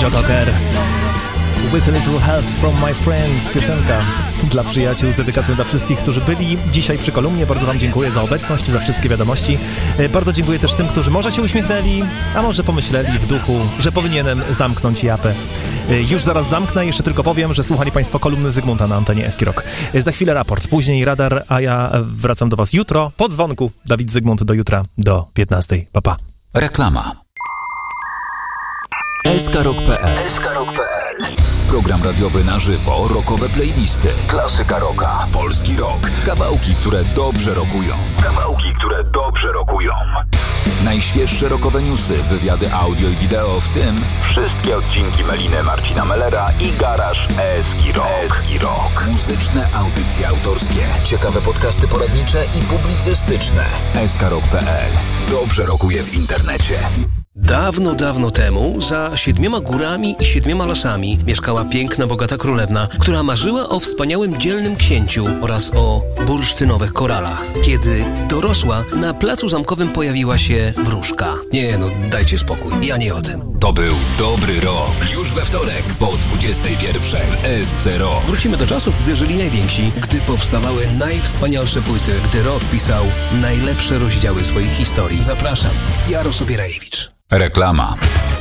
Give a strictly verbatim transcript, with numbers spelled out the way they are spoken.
Joe Cocker. With a little help from my friends. Piosenka dla przyjaciół z dedykacją dla wszystkich, którzy byli dzisiaj przy kolumnie. Bardzo wam dziękuję za obecność, za wszystkie wiadomości. Bardzo dziękuję też tym, którzy może się uśmiechnęli, a może pomyśleli w duchu, że powinienem zamknąć japę. Już zaraz zamknę, jeszcze tylko powiem, że słuchali państwo kolumny Zygmunta na antenie Eski Rock. Za chwilę raport, później radar, a ja wracam do was jutro po dzwonku. Dawid Zygmunt, do jutra, do piętnastej. Pa, pa. Reklama. eskarok kropka pe el eskarok kropka pe el. Program radiowy na żywo, rockowe playlisty, klasyka rocka, polski rock, kawałki, które dobrze rockują. Kawałki, które dobrze rockują. Najświeższe rockowe newsy, wywiady audio i wideo, w tym wszystkie odcinki Meliny Marcina Mellera i Garaż Eski Rock. Eski Rock. Muzyczne audycje autorskie, ciekawe podcasty poradnicze i publicystyczne. eskarok kropka pe el. Dobrze rockuje w internecie. Dawno, dawno temu, za siedmioma górami i siedmioma lasami mieszkała piękna, bogata królewna, która marzyła o wspaniałym, dzielnym księciu oraz o bursztynowych koralach. Kiedy dorosła, na placu zamkowym pojawiła się wróżka. Nie no, dajcie spokój, ja nie o tym. To był dobry rok. Już we wtorek po dwudziestej pierwszej w S C Rock. Wrócimy do czasów, gdy żyli najwięksi, gdy powstawały najwspanialsze płyty, gdy rock pisał najlepsze rozdziały swoich historii. Zapraszam, Jaro Sobierajewicz. Reklama.